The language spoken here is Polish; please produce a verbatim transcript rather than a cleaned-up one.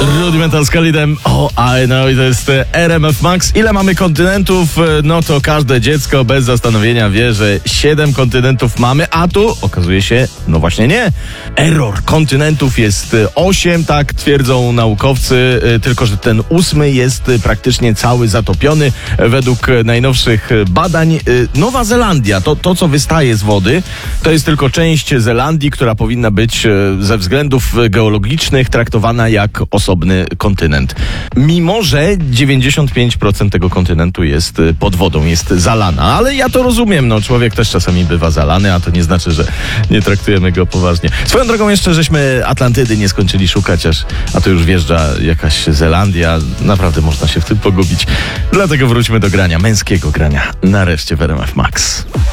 Rudimental z Khalidem. O, I know, i to jest R M F Max. Ile mamy kontynentów? No to każde dziecko bez zastanowienia wie, że siedem kontynentów mamy, a tu okazuje się, no właśnie nie. Error. Kontynentów jest osiem, tak twierdzą naukowcy, tylko że ten ósmy jest praktycznie cały zatopiony. Według najnowszych badań Nowa Zelandia, to, to co wystaje z wody, to jest tylko część Zelandii, która powinna być ze względów geologicznych traktowana jak osobny kontynent. Mimo że dziewięćdziesiąt pięć procent tego kontynentu jest pod wodą, jest zalana. Ale ja to rozumiem, no człowiek też czasami bywa zalany, a to nie znaczy, że nie traktujemy go poważnie. Swoją drogą jeszcze, żeśmy Atlantydy nie skończyli szukać, aż, a to już wjeżdża jakaś Zelandia. Naprawdę można się w tym pogubić. Dlatego wróćmy do grania, męskiego grania. Nareszcie w R M F Max.